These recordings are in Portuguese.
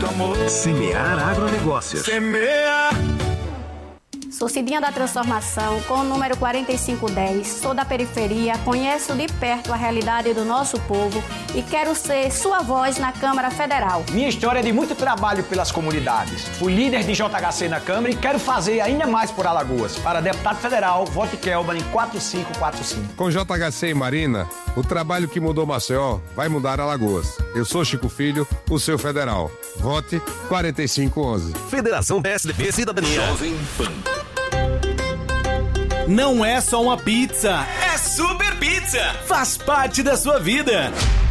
muito amor. Semear Agronegócios. Semear. Sou Cidinha da Transformação, com o número 4510. Sou da periferia, conheço de perto a realidade do nosso povo e quero ser sua voz na Câmara Federal. Minha história é de muito trabalho pelas comunidades. Fui líder de JHC na Câmara e quero fazer ainda mais por Alagoas. Para deputado federal, vote Kelban em 4545. Com JHC e Marina, o trabalho que mudou Maceió vai mudar Alagoas. Eu sou Chico Filho, o seu federal. Vote 4511. Federação PSDB Cidadania. Jovem Pan. Não é só uma pizza, é Super Pizza. Faz parte da sua vida.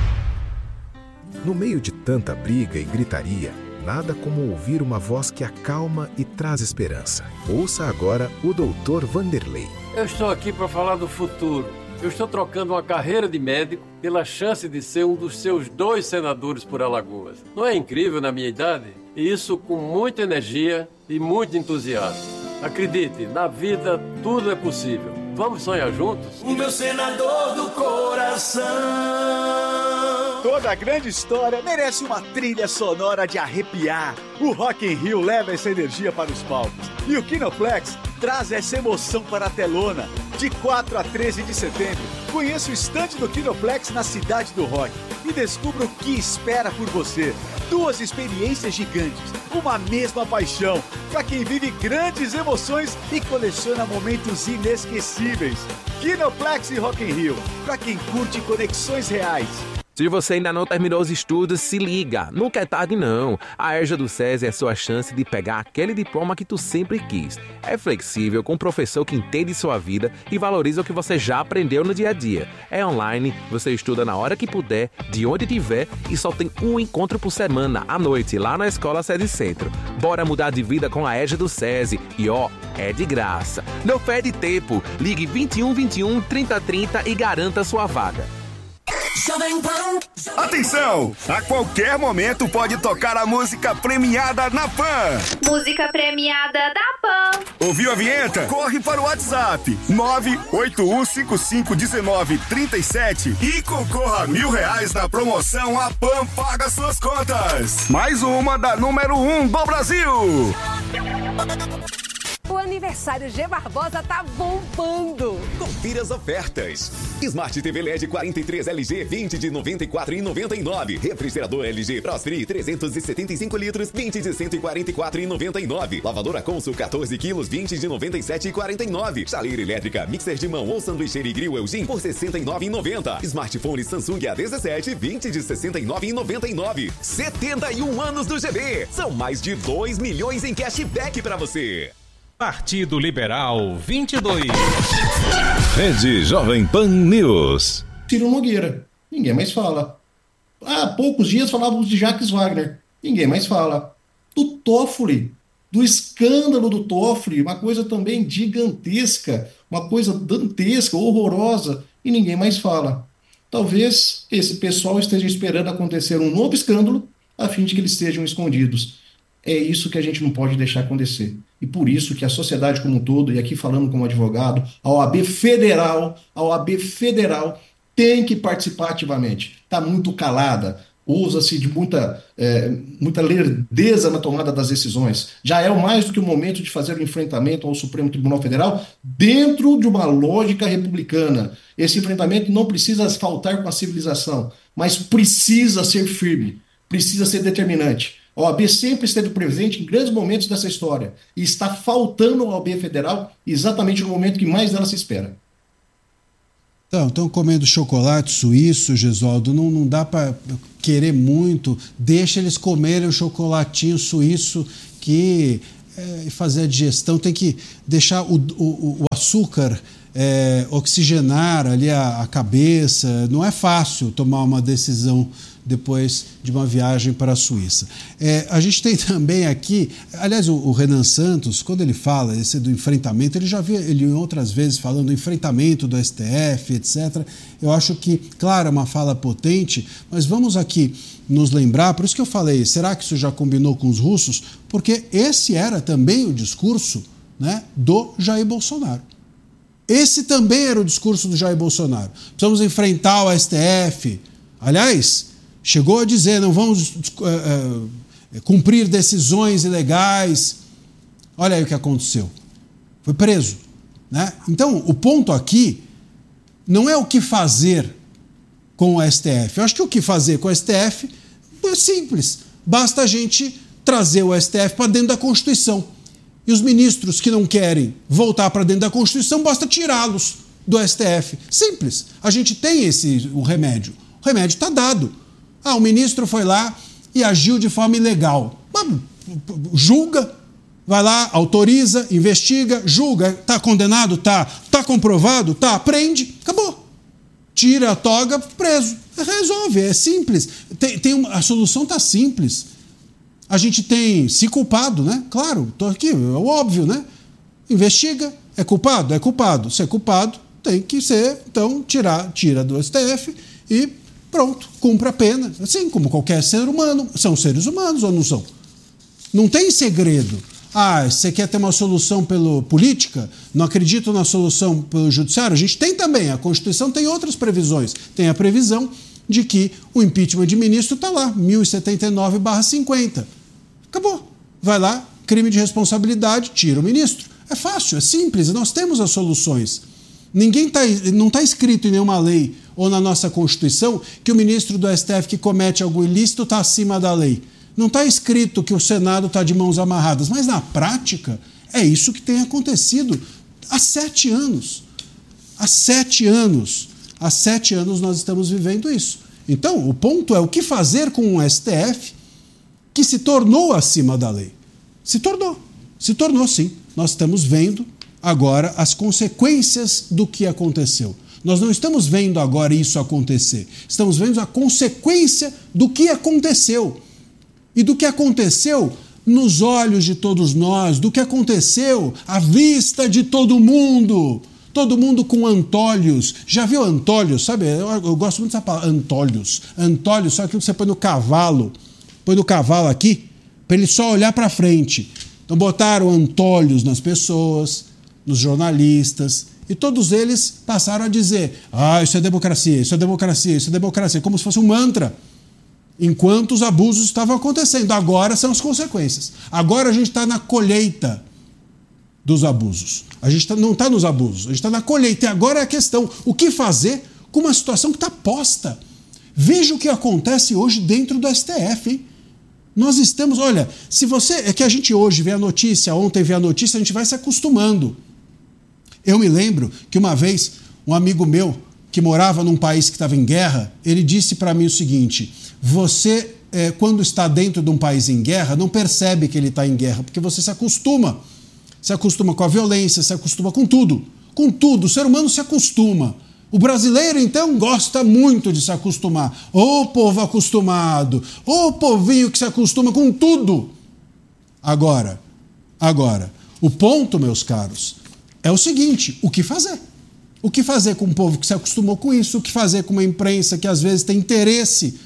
No meio de tanta briga e gritaria, nada como ouvir uma voz que acalma e traz esperança. Ouça agora o Dr. Vanderlei. Eu estou aqui para falar do futuro. Eu estou trocando uma carreira de médico pela chance de ser um dos seus 2 senadores por Alagoas. Não é incrível na minha idade? E isso com muita energia e muito entusiasmo. Acredite, na vida tudo é possível. Vamos sonhar juntos? O meu senador do coração. Toda grande história merece uma trilha sonora de arrepiar. O Rock in Rio leva essa energia para os palcos. E o Kinoplex traz essa emoção para a telona. De 4 a 13 de setembro, conheça o estande do Kinoplex na Cidade do Rock e descubra o que espera por você. 2 experiências gigantes, uma mesma paixão, para quem vive grandes emoções e coleciona momentos inesquecíveis. Kinoplex e Rock in Rio, para quem curte conexões reais. Se você ainda não terminou os estudos, se liga. Nunca é tarde, não. A EJA do SESI é sua chance de pegar aquele diploma que tu sempre quis. É flexível, com um professor que entende sua vida e valoriza o que você já aprendeu no dia a dia. É online, você estuda na hora que puder, de onde tiver e só tem um encontro por semana, à noite, lá na Escola SESI Centro. Bora mudar de vida com a EJA do SESI. E ó, é de graça. Não perde tempo. Ligue 21 21 30 30 e garanta sua vaga. Atenção! A qualquer momento pode tocar a música premiada na PAN. Música premiada da PAN. Ouviu a vinheta? Corre para o WhatsApp 981551937 e concorra a R$1.000 na promoção A PAN Paga Suas Contas. Mais uma da número 1 do Brasil. O aniversário G Barbosa tá bombando. Confira as ofertas. Smart TV LED 43 LG 20 de R$ 94,99. Refrigerador LG Prosfree 375 litros 20 de R$ 144,99. Lavadora Consul 14 quilos 20 de R$ 97,49. Chaleira elétrica mixer de mão ou sanduicheira e grill Elgin por R$ 69,90. Smartphone Samsung A17 20 de R$ 69,99. 71 anos do GB. São mais de 2 milhões em cashback para você. Partido Liberal 22. Rede Jovem Pan News. Ciro Nogueira. Ninguém mais fala. Há poucos dias falávamos de Jacques Wagner. Ninguém mais fala. Do Toffoli. Do escândalo do Toffoli. Uma coisa também gigantesca. Uma coisa dantesca, horrorosa. E ninguém mais fala. Talvez esse pessoal esteja esperando acontecer um novo escândalo a fim de que eles estejam escondidos. É isso que a gente não pode deixar acontecer. E por isso que a sociedade como um todo, e aqui falando como advogado, a OAB Federal tem que participar ativamente. Está muito calada, usa-se de muita lerdeza na tomada das decisões. Já é mais do que o momento de fazer o enfrentamento ao Supremo Tribunal Federal dentro de uma lógica republicana. Esse enfrentamento não precisa faltar com a civilização, mas precisa ser firme, precisa ser determinante. A OAB sempre esteve presente em grandes momentos dessa história e está faltando a OAB Federal exatamente no momento que mais dela se espera. Estão comendo chocolate suíço, Gesualdo, não dá para querer muito, deixa eles comerem o chocolatinho suíço que fazer a digestão, tem que deixar o açúcar oxigenar ali a cabeça, não é fácil tomar uma decisão depois de uma viagem para a Suíça. A gente tem também aqui, aliás, o Renan Santos, quando ele fala esse do enfrentamento, ele já viu ele outras vezes falando do enfrentamento do STF, etc. Eu acho que, claro, é uma fala potente, mas vamos aqui nos lembrar, por isso que eu falei, será que isso já combinou com os russos? Porque esse era também o discurso, né, do Jair Bolsonaro. Esse também era o discurso do Jair Bolsonaro. Precisamos enfrentar o STF. Aliás, chegou a dizer, não vamos cumprir decisões ilegais. Olha aí o que aconteceu. Foi preso, né? Então, o ponto aqui não é o que fazer com o STF. Eu acho que o que fazer com o STF é simples. Basta a gente trazer o STF para dentro da Constituição. E os ministros que não querem voltar para dentro da Constituição, basta tirá-los do STF. Simples. A gente tem o remédio. O remédio está dado. O ministro foi lá e agiu de forma ilegal. Julga, vai lá, autoriza, investiga, julga. Está condenado? Tá. Está comprovado? Tá. Prende. Acabou. Tira a toga, preso. Resolve. É simples. A solução está simples. A gente tem, se culpado, né? Claro, estou aqui, é óbvio, né? Investiga, é culpado? É culpado. Se é culpado, tem que ser, então, tira do STF e pronto, cumpre a pena. Assim como qualquer ser humano. São seres humanos ou não são? Não tem segredo. Você quer ter uma solução pela política? Não acredito na solução pelo judiciário? A gente tem também. A Constituição tem outras previsões. Tem a previsão de que o impeachment de ministro está lá, 1079/50. Acabou. Vai lá, crime de responsabilidade, tira o ministro. É fácil, é simples, nós temos as soluções. Não está escrito em nenhuma lei ou na nossa Constituição que o ministro do STF que comete algum ilícito está acima da lei. Não está escrito que o Senado está de mãos amarradas, mas na prática é isso que tem acontecido há 7 anos. Há 7 anos. Há 7 anos nós estamos vivendo isso. Então, o ponto é o que fazer com um STF que se tornou acima da lei. Se tornou sim. Nós estamos vendo agora as consequências do que aconteceu. Nós não estamos vendo agora isso acontecer. Estamos vendo a consequência do que aconteceu. E do que aconteceu nos olhos de todos nós, do que aconteceu à vista de todo mundo. Todo mundo com antolhos. Já viu antolhos? Sabe, eu gosto muito dessa palavra, antolhos. Antolhos, só aquilo que você põe no cavalo. Põe no cavalo aqui, para ele só olhar para frente. Então botaram antolhos nas pessoas, nos jornalistas, e todos eles passaram a dizer: isso é democracia, isso é democracia, isso é democracia, como se fosse um mantra. Enquanto os abusos estavam acontecendo. Agora são as consequências. Agora a gente está na colheita dos abusos. A gente não está nos abusos, a gente está na colheita. E agora é a questão, o que fazer com uma situação que está posta? Veja o que acontece hoje dentro do STF, hein? Nós estamos, olha, se você... É que a gente hoje vê a notícia, ontem vê a notícia, a gente vai se acostumando. Eu me lembro que uma vez, um amigo meu, que morava num país que estava em guerra, ele disse para mim o seguinte: você, quando está dentro de um país em guerra, não percebe que ele está em guerra, porque você se acostuma. Se acostuma com a violência, se acostuma com tudo. Com tudo, o ser humano se acostuma. O brasileiro, então, gosta muito de se acostumar. Ô povo acostumado, ô povinho que se acostuma com tudo. Agora, o ponto, meus caros, é o seguinte: o que fazer? O que fazer com um povo que se acostumou com isso? O que fazer com uma imprensa que às vezes tem interesse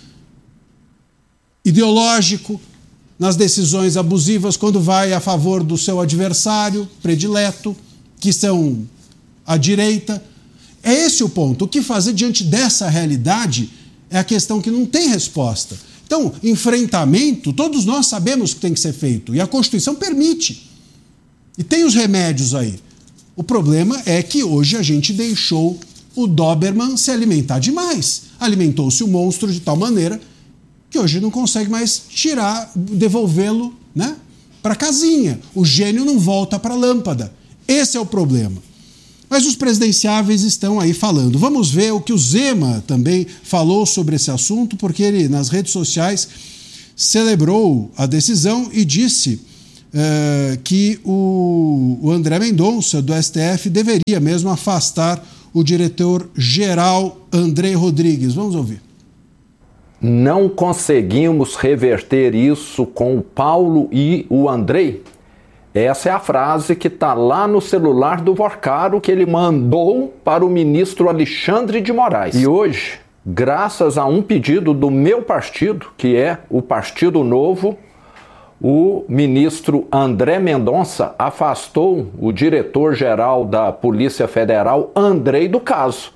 ideológico nas decisões abusivas quando vai a favor do seu adversário predileto, que são a direita? É esse o ponto. O que fazer diante dessa realidade é a questão que não tem resposta. Então, enfrentamento, todos nós sabemos que tem que ser feito, e a Constituição permite. E tem os remédios aí. O problema é que hoje a gente deixou o Doberman se alimentar demais. Alimentou-se o monstro de tal maneira que hoje não consegue mais devolvê-lo, né, para a casinha. O gênio não volta para a lâmpada. Esse é o problema. Mas os presidenciáveis estão aí falando. Vamos ver o que o Zema também falou sobre esse assunto, porque ele, nas redes sociais, celebrou a decisão e disse que o André Mendonça, do STF, deveria mesmo afastar o diretor-geral André Rodrigues. Vamos ouvir. Não conseguimos reverter isso com o Paulo e o Andrei? Essa é a frase que está lá no celular do Vorcaro, que ele mandou para o ministro Alexandre de Moraes. E hoje, graças a um pedido do meu partido, que é o Partido Novo, o ministro André Mendonça afastou o diretor-geral da Polícia Federal, Andrei, do caso.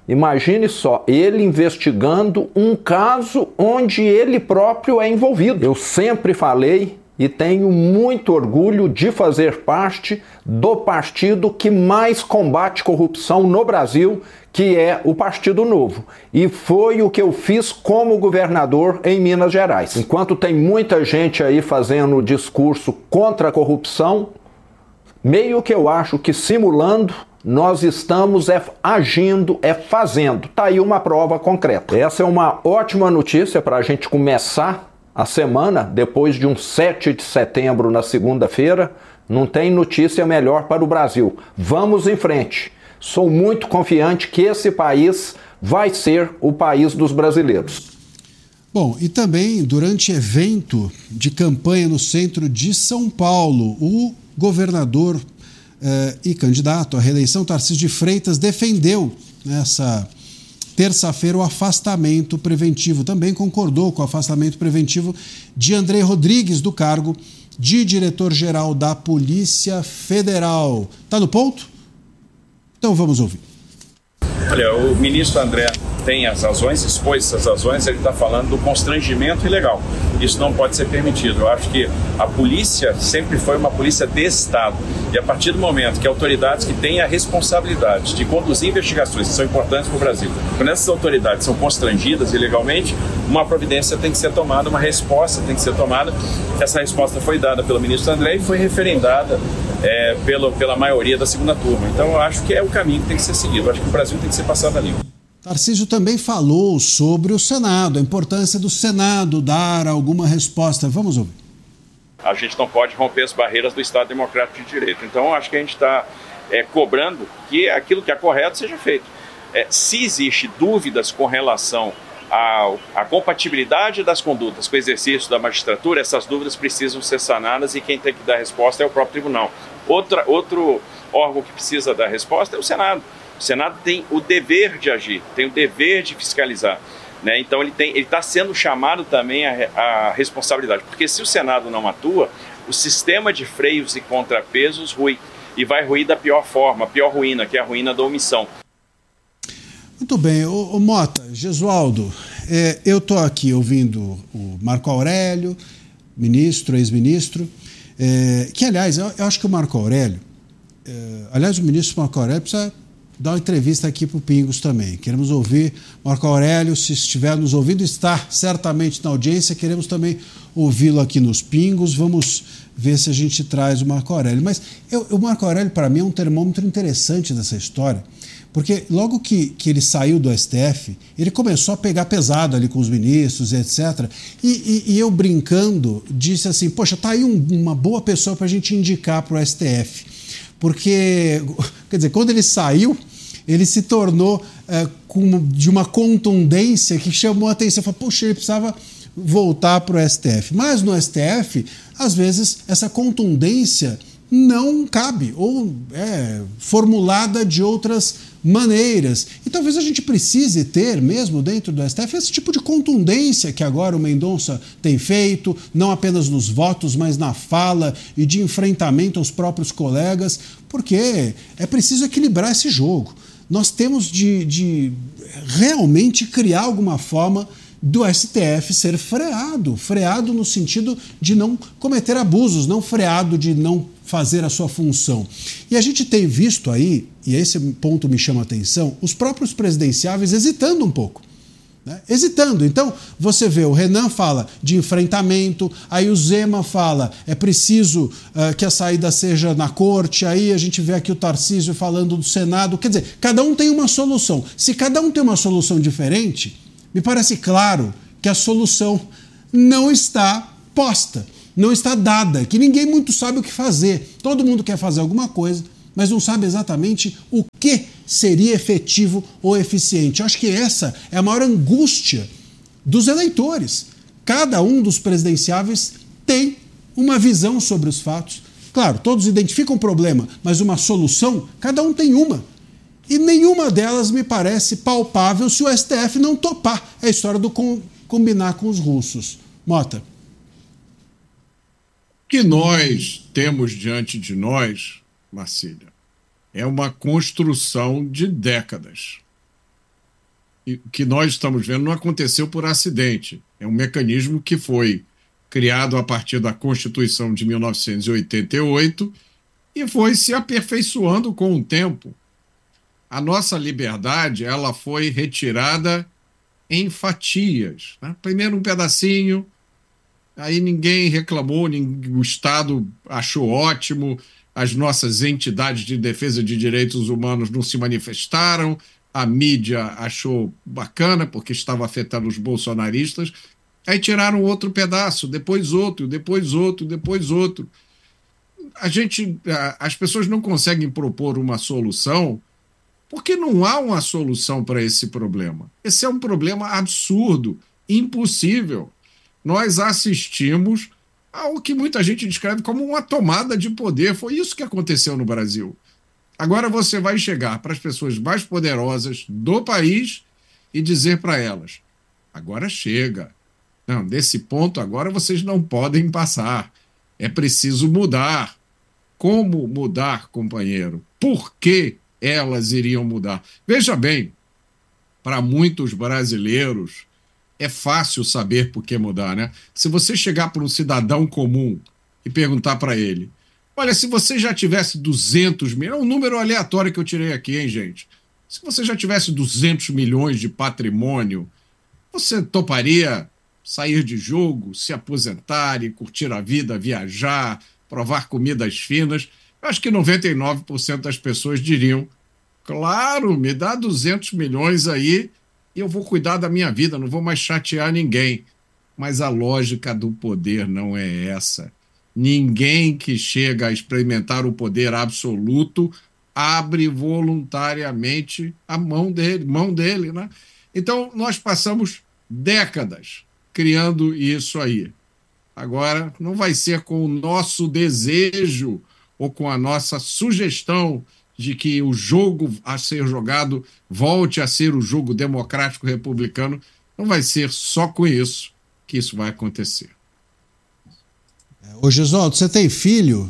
Imagine só, ele investigando um caso onde ele próprio é envolvido. Eu sempre falei e tenho muito orgulho de fazer parte do partido que mais combate corrupção no Brasil, que é o Partido Novo. E foi o que eu fiz como governador em Minas Gerais. Enquanto tem muita gente aí fazendo discurso contra a corrupção, meio que eu acho que simulando, nós estamos agindo, fazendo. Tá aí uma prova concreta. Essa é uma ótima notícia para a gente começar a semana, depois de um 7 de setembro na segunda-feira. Não tem notícia melhor para o Brasil. Vamos em frente. Sou muito confiante que esse país vai ser o país dos brasileiros. Bom, e também durante evento de campanha no centro de São Paulo, o governador e candidato à reeleição, Tarcísio de Freitas, defendeu nessa terça-feira o afastamento preventivo. Também concordou com o afastamento preventivo de Andrei Rodrigues do cargo de diretor-geral da Polícia Federal. Tá no ponto? Então vamos ouvir. Olha, o ministro André tem as razões, expôs essas razões, ele está falando do constrangimento ilegal. Isso não pode ser permitido. Eu acho que a polícia sempre foi uma polícia de Estado. E a partir do momento que autoridades que têm a responsabilidade de conduzir investigações que são importantes para o Brasil, quando essas autoridades são constrangidas ilegalmente, uma providência tem que ser tomada, uma resposta tem que ser tomada. Essa resposta foi dada pelo ministro André e foi referendada pela maioria da segunda turma. Então eu acho que é o caminho que tem que ser seguido. Eu acho que o Brasil tem que ser passado a limpo. Tarcísio também falou sobre o Senado, a importância do Senado dar alguma resposta. Vamos ouvir. A gente não pode romper as barreiras do Estado Democrático de Direito. Então, acho que a gente está cobrando que aquilo que é correto seja feito. Se existe dúvidas com relação à compatibilidade das condutas com o exercício da magistratura, essas dúvidas precisam ser sanadas e quem tem que dar resposta é o próprio tribunal. Outro órgão que precisa dar resposta é o Senado. O Senado tem o dever de agir, tem o dever de fiscalizar, né? Então ele está sendo chamado também a responsabilidade, porque se o Senado não atua, o sistema de freios e contrapesos rui, e vai ruir da pior forma, a pior ruína, que é a ruína da omissão. Muito bem, o Mota, Gesualdo, eu estou aqui ouvindo o Marco Aurélio, ministro, ex-ministro, que aliás, eu acho que o Marco Aurélio, o ministro Marco Aurélio precisa dar uma entrevista aqui para o Pingos também. Queremos ouvir Marco Aurélio, se estiver nos ouvindo, está certamente na audiência, queremos também ouvi-lo aqui nos Pingos, vamos ver se a gente traz o Marco Aurélio. Mas o Marco Aurélio, para mim, é um termômetro interessante dessa história, porque logo que ele saiu do STF, ele começou a pegar pesado ali com os ministros, etc. E eu, brincando, disse assim, poxa, tá aí uma boa pessoa para a gente indicar para o STF. Porque, quer dizer, quando ele saiu, ele se tornou de uma contundência que chamou a atenção. Falei, poxa, ele precisava voltar para o STF. Mas no STF, às vezes, essa contundência não cabe, ou é formulada de outras maneiras. E talvez a gente precise ter, mesmo dentro do STF, esse tipo de contundência que agora o Mendonça tem feito, não apenas nos votos, mas na fala e de enfrentamento aos próprios colegas, porque é preciso equilibrar esse jogo. Nós temos de realmente criar alguma forma do STF ser freado no sentido de não cometer abusos, não freado de não fazer a sua função. E a gente tem visto aí, e esse ponto me chama a atenção, os próprios presidenciáveis hesitando um pouco. Né? Hesitando. Então, você vê, o Renan fala de enfrentamento, aí o Zema fala, é preciso que a saída seja na corte, aí a gente vê aqui o Tarcísio falando do Senado. Quer dizer, cada um tem uma solução. Se cada um tem uma solução diferente, me parece claro que a solução não está posta, não está dada, que ninguém muito sabe o que fazer. Todo mundo quer fazer alguma coisa, mas não sabe exatamente o que seria efetivo ou eficiente. Eu acho que essa é a maior angústia dos eleitores. Cada um dos presidenciáveis tem uma visão sobre os fatos. Claro, todos identificam o problema, mas uma solução, cada um tem uma. E nenhuma delas me parece palpável se o STF não topar. É a história do combinar com os russos. Mota. O que nós temos diante de nós, Marcília, é uma construção de décadas. que nós estamos vendo não aconteceu por acidente. É um mecanismo que foi criado a partir da Constituição de 1988 e foi se aperfeiçoando com o tempo. A nossa liberdade, ela foi retirada em fatias, né? Primeiro um pedacinho, aí ninguém reclamou, o Estado achou ótimo, as nossas entidades de defesa de direitos humanos não se manifestaram, a mídia achou bacana porque estava afetando os bolsonaristas, aí tiraram outro pedaço, depois outro, depois outro, depois outro. As pessoas não conseguem propor uma solução porque não há uma solução para esse problema. Esse é um problema absurdo, impossível. Nós assistimos ao que muita gente descreve como uma tomada de poder. Foi isso que aconteceu no Brasil. Agora você vai chegar para as pessoas mais poderosas do país e dizer para elas, agora chega. Não, desse ponto agora vocês não podem passar. É preciso mudar. Como mudar, companheiro? Por que elas iriam mudar? Veja bem, para muitos brasileiros é fácil saber por que mudar, né? Se você chegar para um cidadão comum e perguntar para ele, olha, se você já tivesse 200 milhões, é um número aleatório que eu tirei aqui, hein, gente? Se você já tivesse 200 milhões de patrimônio, você toparia sair de jogo, se aposentar e curtir a vida, viajar, provar comidas finas? Eu acho que 99% das pessoas diriam, claro, me dá 200 milhões aí e eu vou cuidar da minha vida, não vou mais chatear ninguém. Mas a lógica do poder não é essa. Ninguém que chega a experimentar o poder absoluto abre voluntariamente a mão dele, né? Então, nós passamos décadas criando isso aí. Agora, não vai ser com o nosso desejo ou com a nossa sugestão de que o jogo a ser jogado volte a ser o jogo democrático republicano. Não vai ser só com isso que isso vai acontecer. Ô, Gesualdo, você tem filho?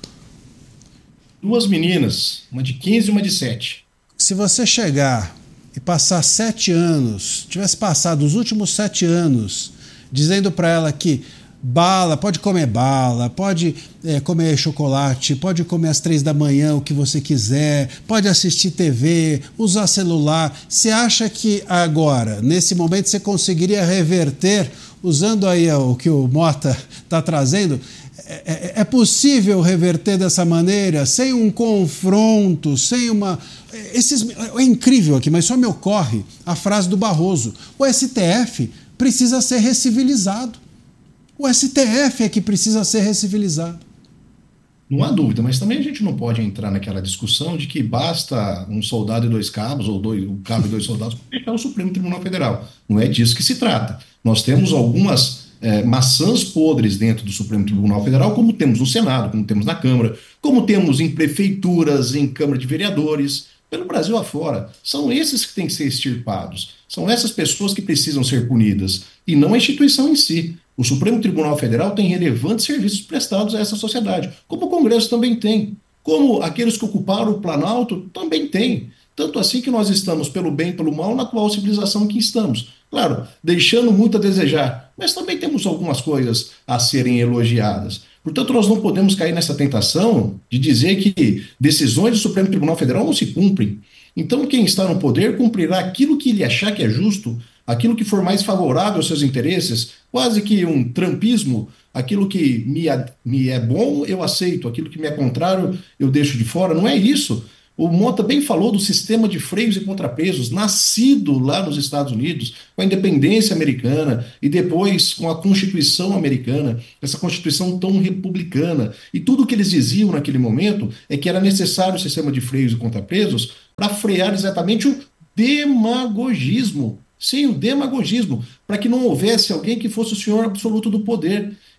2 meninas, uma de 15 e uma de 7. Se você chegar e passar 7 anos, tivesse passado os últimos 7 anos dizendo para ela que pode comer bala, pode comer chocolate, pode comer às 3 da manhã o que você quiser, pode assistir TV, usar celular, você acha que agora, nesse momento, você conseguiria reverter, usando aí o que o Mota está trazendo? É possível reverter dessa maneira, sem um confronto, sem uma... É incrível aqui, mas só me ocorre a frase do Barroso. O STF precisa ser recivilizado. O STF é que precisa ser recivilizado. Não há dúvida, mas também a gente não pode entrar naquela discussão de que basta um soldado e 2 cabos, ou um cabo e 2 soldados, para fechar o Supremo Tribunal Federal. Não é disso que se trata. Nós temos algumas maçãs podres dentro do Supremo Tribunal Federal, como temos no Senado, como temos na Câmara, como temos em prefeituras, em Câmara de Vereadores, pelo Brasil afora. São esses que têm que ser extirpados. São essas pessoas que precisam ser punidas, e não a instituição em si. O Supremo Tribunal Federal tem relevantes serviços prestados a essa sociedade, como o Congresso também tem, como aqueles que ocuparam o Planalto também tem. Tanto assim que nós estamos, pelo bem e pelo mal, na atual civilização que estamos. Claro, deixando muito a desejar, mas também temos algumas coisas a serem elogiadas. Portanto, nós não podemos cair nessa tentação de dizer que decisões do Supremo Tribunal Federal não se cumprem. Então, quem está no poder cumprirá aquilo que ele achar que é justo, aquilo que for mais favorável aos seus interesses, quase que um trumpismo, aquilo que me é bom, eu aceito, aquilo que me é contrário, eu deixo de fora. Não é isso. O Mota bem falou do sistema de freios e contrapesos, nascido lá nos Estados Unidos, com a independência americana e depois com a Constituição americana, essa Constituição tão republicana. E tudo o que eles diziam naquele momento é que era necessário o sistema de freios e contrapesos para frear exatamente o demagogismo. Sim, o demagogismo, para que não houvesse alguém que fosse o senhor absoluto do poder.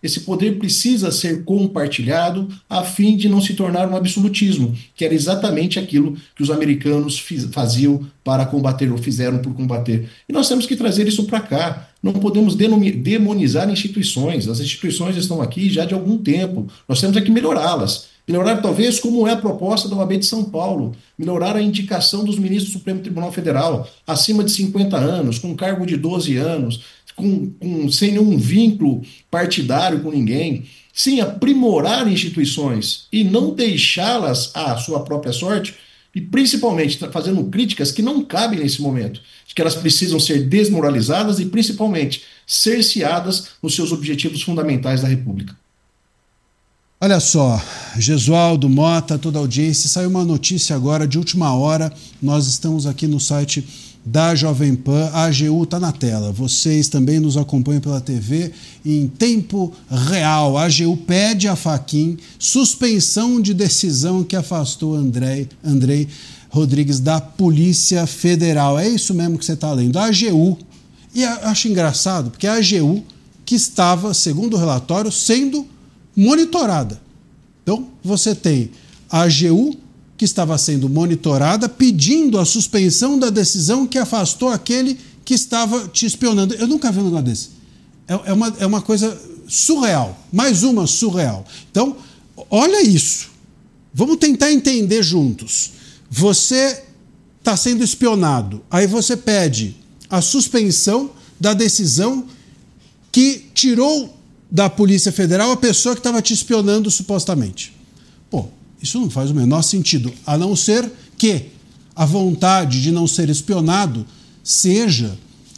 Esse poder precisa ser compartilhado a fim de não se tornar um absolutismo, que era exatamente aquilo que os americanos faziam para combater, ou fizeram por combater. E nós temos que trazer isso para cá. Não podemos demonizar instituições. As instituições estão aqui já de algum tempo. Nós temos que melhorá-las. Melhorar, talvez, como é a proposta da OAB de São Paulo. Melhorar a indicação dos ministros do Supremo Tribunal Federal, acima de 50 anos, com cargo de 12 anos, sem nenhum vínculo partidário com ninguém. Sim, aprimorar instituições e não deixá-las à sua própria sorte, e principalmente fazendo críticas que não cabem nesse momento, de que elas precisam ser desmoralizadas e principalmente cerceadas nos seus objetivos fundamentais da República. Olha só, Gesualdo, Mota, toda a audiência, saiu uma notícia agora de última hora, nós estamos aqui no site da Jovem Pan, a AGU está na tela, vocês também nos acompanham pela TV em tempo real. A AGU pede a Fachin suspensão de decisão que afastou Andrei Rodrigues da Polícia Federal. É isso mesmo que você está lendo, a AGU. E eu acho engraçado, porque a AGU que estava, segundo o relatório, sendo monitorada. Então, você tem a AGU que estava sendo monitorada, pedindo a suspensão da decisão que afastou aquele que estava te espionando. Eu nunca vi um negócio desse. É uma coisa surreal. Mais uma surreal. Então, olha isso. Vamos tentar entender juntos. Você está sendo espionado. Aí você pede a suspensão da decisão que tirou da Polícia Federal a pessoa que estava te espionando supostamente. Pô, isso não faz o menor sentido, a não ser que a vontade de não ser espionado seja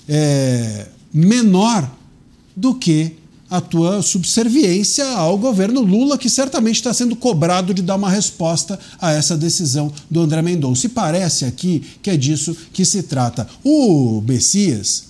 menor do que a tua subserviência ao governo Lula, que certamente está sendo cobrado de dar uma resposta a essa decisão do André Mendonça. E parece aqui que é disso que se trata. O Messias,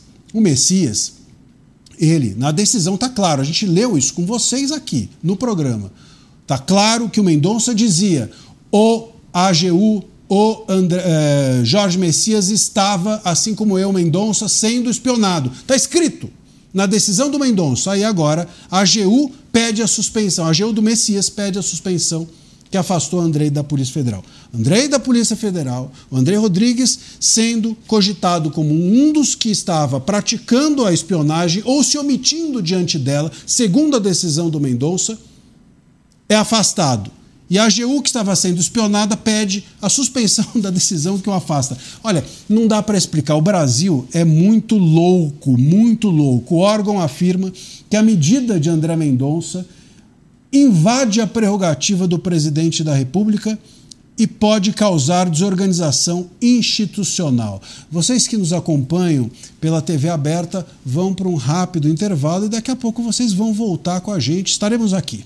ele, na decisão está claro, a gente leu isso com vocês aqui no programa. Está claro que o Mendonça dizia: o AGU, Jorge Messias estava, assim como eu, Mendonça, sendo espionado. Está escrito na decisão do Mendonça. Aí agora a AGU pede a suspensão, a AGU do Messias pede a suspensão que afastou Andrei da Polícia Federal. Andrei da Polícia Federal, o Andrei Rodrigues, sendo cogitado como um dos que estava praticando a espionagem ou se omitindo diante dela, segundo a decisão do Mendonça, é afastado. E a AGU, que estava sendo espionada, pede a suspensão da decisão que o afasta. Olha, não dá para explicar. O Brasil é muito louco, muito louco. O órgão afirma que a medida de André Mendonça invade a prerrogativa do presidente da República e pode causar desorganização institucional. Vocês que nos acompanham pela TV aberta vão para um rápido intervalo e daqui a pouco vocês vão voltar com a gente. Estaremos aqui.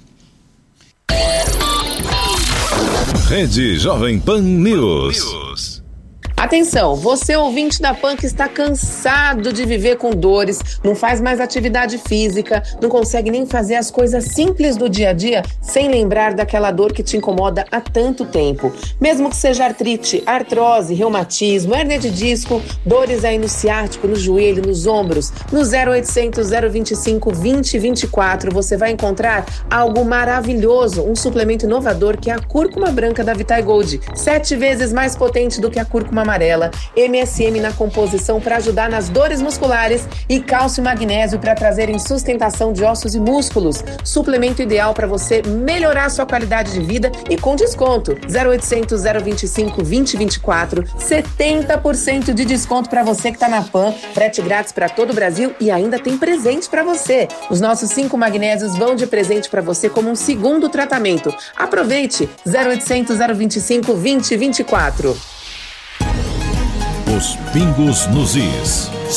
Rede Jovem Pan News. Atenção, você ouvinte da PAN que está cansado de viver com dores, não faz mais atividade física, não consegue nem fazer as coisas simples do dia a dia sem lembrar daquela dor que te incomoda há tanto tempo. Mesmo que seja artrite, artrose, reumatismo, hérnia de disco, dores aí no ciático, no joelho, nos ombros, no 0800 025 2024 você vai encontrar algo maravilhoso, um suplemento inovador que é a cúrcuma branca da Vitae Gold, 7 vezes mais potente do que a cúrcuma amarela, MSM na composição para ajudar nas dores musculares e cálcio e magnésio para trazerem sustentação de ossos e músculos. Suplemento ideal para você melhorar a sua qualidade de vida e com desconto. 0800 025 2024, 70% de desconto para você que está na PAN, frete grátis para todo o Brasil e ainda tem presente para você. Os nossos 5 magnésios vão de presente para você como um segundo tratamento. Aproveite! 0800 025 2024. Os pingos nos is.